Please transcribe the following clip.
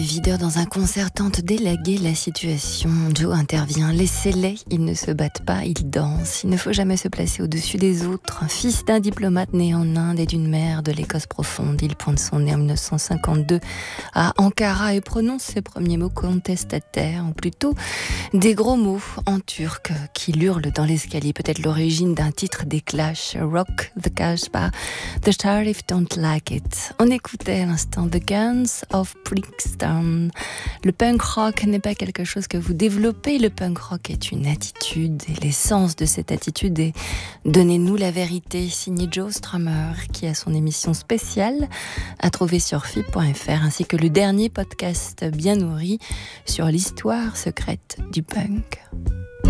Videur dans un concert tente d'élaguer la situation. Joe intervient. Laissez-les, ils ne se battent pas, ils dansent. Il ne faut jamais se placer au-dessus des autres. Fils d'un diplomate né en Inde et d'une mère de l'Écosse profonde, il pointe son nez en 1952 à Ankara et prononce ses premiers mots contestataires, ou plutôt des gros mots en turc qu'il hurle dans l'escalier. Peut-être l'origine d'un titre des Clash, Rock the Casbah, The Sheriff Don't Like It. On écoutait à l'instant The Guns of Brixton. Le punk rock n'est pas quelque chose que vous développez, le punk rock est une attitude et l'essence de cette attitude est Donnez-nous la vérité, signé Joe Strummer qui a son émission spéciale à trouver sur FIP.fr ainsi que le dernier podcast bien nourri sur l'histoire secrète du punk.